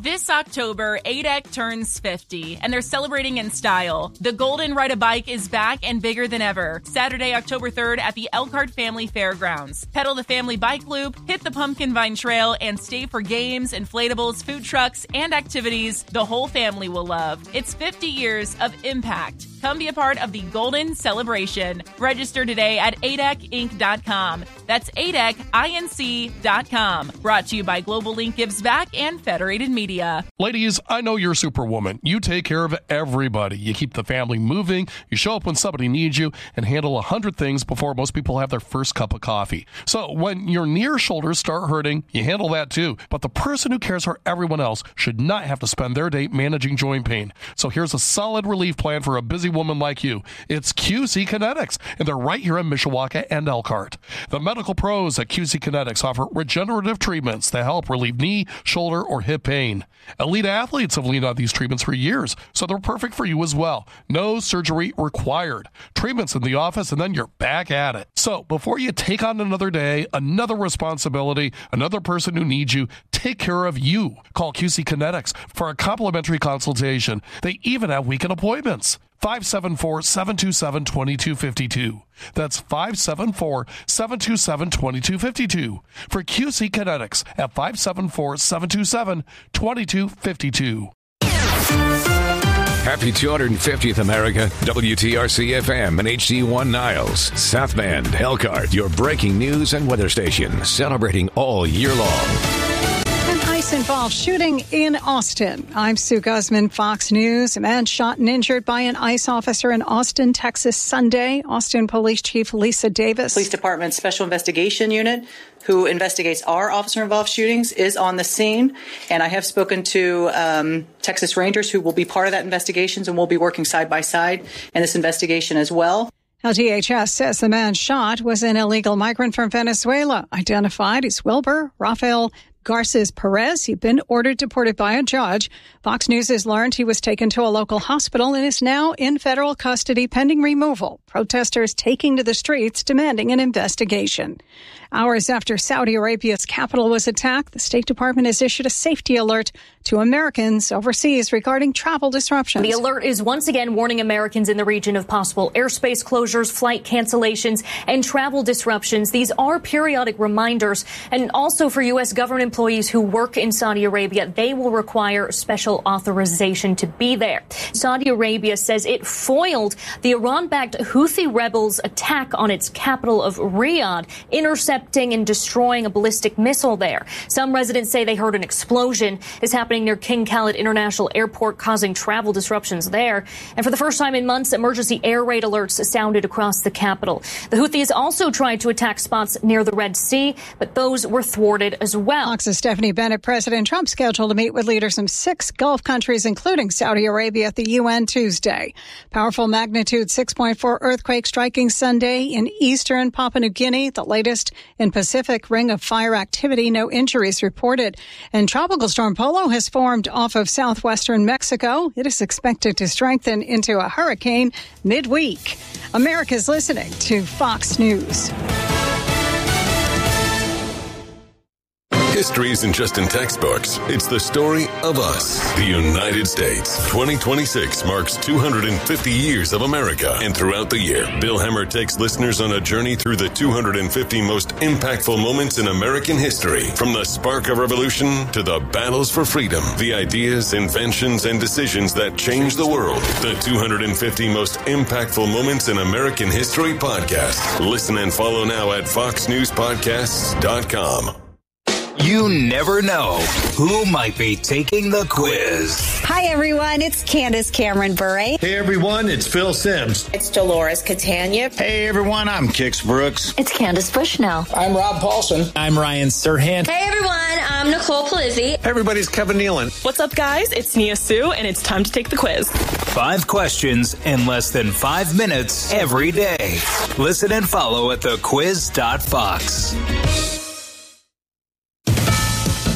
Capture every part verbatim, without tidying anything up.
This October, A D E C turns fifty, and they're celebrating in style. The Golden Ride a Bike is back and bigger than ever. Saturday, October third at the Elkhart Family Fairgrounds. Pedal the family bike loop, hit the Pumpkin Vine Trail, and stay for games, inflatables, food trucks, and activities the whole family will love. It's fifty years of impact. Come be a part of the Golden Celebration. Register today at A D E C inc dot com. That's A D E C inc dot com. Brought to you by Global Link Gives Back and Federated Media. Ladies, I know you're Superwoman. You take care of everybody. You keep the family moving, you show up when somebody needs you, and handle a hundred things before most people have their first cup of coffee. So when your near shoulders start hurting, you handle that too. But the person who cares for everyone else should not have to spend their day managing joint pain. So here's a solid relief plan for a busy woman like you. It's Q C Kinetics, and they're right here in Mishawaka and Elkhart. The medical pros at Q C Kinetics offer regenerative treatments that help relieve knee, shoulder, or hip pain. Elite athletes have leaned on these treatments for years, so they're perfect for you as well. No surgery required. Treatments in the office, and then you're back at it. So before you take on another day, another responsibility, another person who needs you, take care of you. Call Q C Kinetics for a complimentary consultation. They even have weekend appointments. five seven four, seven two seven, two two five two. That's five seven four, seven two seven, two two five two. For Q C Kinetics at five seven four, seven two seven, two two five two. Happy two hundred fiftieth, America. W T R C F M and H D one Niles. South Bend, Elkhart, your breaking news and weather station, celebrating all year long. Involved shooting in Austin. I'm Sue Guzman, Fox News. A man shot and injured by an ICE officer in Austin, Texas, Sunday. Austin Police Chief Lisa Davis. Police Department Special Investigation Unit, who investigates our officer-involved shootings, is on the scene. And I have spoken to um, Texas Rangers, who will be part of that investigation, and we'll be working side by side in this investigation as well. Now, D H S says the man shot was an illegal migrant from Venezuela, identified as Wilbur Rafael Garces Perez. He'd been ordered deported by a judge. Fox News has learned he was taken to a local hospital and is now in federal custody pending removal. Protesters taking to the streets demanding an investigation. Hours after Saudi Arabia's capital was attacked, the State Department has issued a safety alert to Americans overseas regarding travel disruptions. The alert is once again warning Americans in the region of possible airspace closures, flight cancellations, and travel disruptions. These are periodic reminders. And also for U S government employees who work in Saudi Arabia, they will require special authorization to be there. Saudi Arabia says it foiled the Iran-backed Houthi rebels' attack on its capital of Riyadh, intercepting and destroying a ballistic missile there. Some residents say they heard an explosion is happening near King Khalid International Airport, causing travel disruptions there. And for the first time in months, emergency air raid alerts sounded across the capital. The Houthis also tried to attack spots near the Red Sea, but those were thwarted as well. Fox's Stephanie Bennett. President Trump scheduled to meet with leaders from six Gulf countries, including Saudi Arabia, at the U N Tuesday. Powerful magnitude six point four earthquake striking Sunday in eastern Papua New Guinea, the latest in Pacific Ring of Fire activity. No injuries reported. And Tropical Storm Polo has formed off of southwestern Mexico. It is expected to strengthen into a hurricane midweek. America's listening to Fox News. History isn't just in textbooks. It's the story of us, the United States. twenty twenty-six marks two hundred fifty years of America. And throughout the year, Bill Hemmer takes listeners on a journey through the two hundred fifty most impactful moments in American history. From the spark of revolution to the battles for freedom, the ideas, inventions, and decisions that changed the world. The two hundred fifty most impactful moments in American history podcast. Listen and follow now at fox news podcasts dot com. You never know who might be taking the quiz. Hi, everyone. It's Candace Cameron Bure. Hey, everyone. It's Phil Sims. It's Dolores Catania. Hey, everyone. I'm Kix Brooks. It's Candace Bushnell. I'm Rob Paulson. I'm Ryan Serhant. Hey, everyone. I'm Nicole Palizzi. Hey, everybody. It's Kevin Nealon. What's up, guys? It's Nia Sue, and it's time to take the quiz. Five questions in less than five minutes every day. Listen and follow at the quiz dot fox.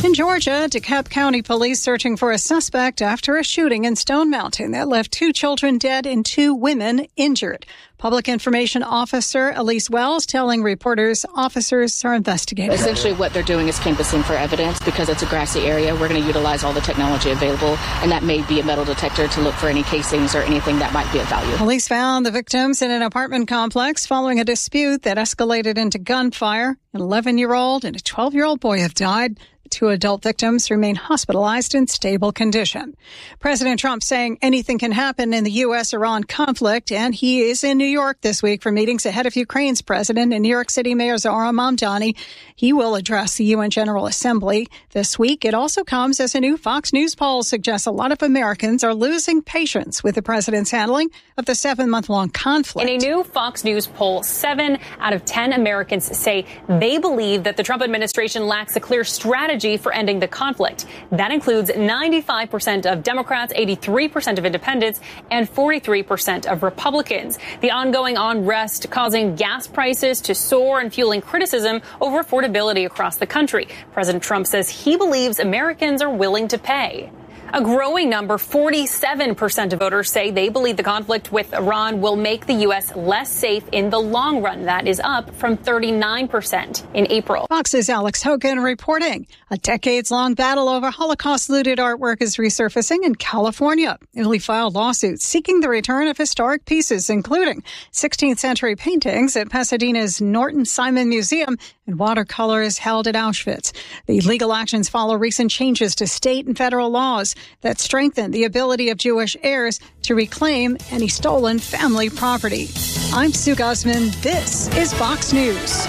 In Georgia, DeKalb County police searching for a suspect after a shooting in Stone Mountain that left two children dead and two women injured. Public Information Officer Elise Wells telling reporters officers are investigating. Essentially what they're doing is canvassing for evidence because it's a grassy area. We're going to utilize all the technology available, and that may be a metal detector to look for any casings or anything that might be of value. Police found the victims in an apartment complex following a dispute that escalated into gunfire. An eleven-year-old and a twelve-year-old boy have died. Two adult victims remain hospitalized in stable condition. President Trump saying anything can happen in the U S Iran conflict, and he is in New York this week for meetings ahead of Ukraine's president and New York City Mayor Zohran Mamdani. He will address the U N General Assembly this week. It also comes as a new Fox News poll suggests a lot of Americans are losing patience with the president's handling of the seven-month-long conflict. In a new Fox News poll, seven out of ten Americans say they believe that the Trump administration lacks a clear strategy for ending the conflict. That includes ninety-five percent of Democrats, eighty-three percent of independents, and forty-three percent of Republicans. The ongoing unrest causing gas prices to soar and fueling criticism over affordability across the country. President Trump says he believes Americans are willing to pay. A growing number, forty-seven percent of voters say they believe the conflict with Iran will make the U S less safe in the long run. That is up from thirty-nine percent in April. Fox's Alex Hogan reporting. A decades-long battle over Holocaust-looted artwork is resurfacing in California. Italy filed lawsuits seeking the return of historic pieces, including sixteenth century paintings at Pasadena's Norton Simon Museum and watercolors held at Auschwitz. The legal actions follow recent changes to state and federal laws that strengthen the ability of Jewish heirs to reclaim any stolen family property. I'm Sue Guzman. This is Fox News.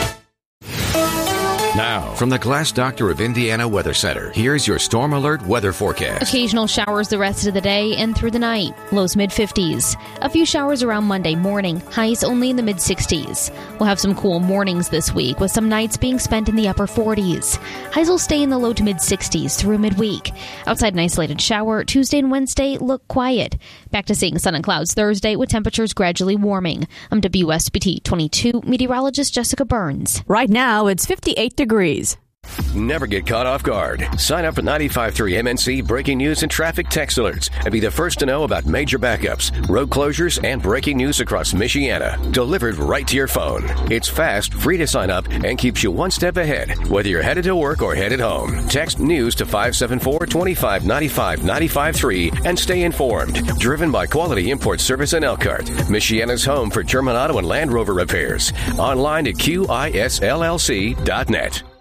Now, from the Glass Doctor of Indiana Weather Center, here's your Storm Alert weather forecast. Occasional showers the rest of the day and through the night. Lows mid-fifties. A few showers around Monday morning. Highs only in the mid-sixties. We'll have some cool mornings this week, with some nights being spent in the upper forties. Highs will stay in the low to mid-sixties through midweek. Outside an isolated shower, Tuesday and Wednesday look quiet. Back to seeing sun and clouds Thursday, with temperatures gradually warming. I'm W S B T twenty-two meteorologist Jessica Burns. Right now, it's fifty-eight degrees. Never get caught off guard. Sign up for ninety-five point three M N C breaking news and traffic text alerts and be the first to know about major backups, road closures, and breaking news across Michiana. Delivered right to your phone. It's fast, free to sign up, and keeps you one step ahead, whether you're headed to work or headed home. Text news to five seven four, two five nine five, nine five three and stay informed. Driven by Quality Import Service in Elkhart, Michiana's home for German Auto and Land Rover repairs. Online at Q I S L L C dot net.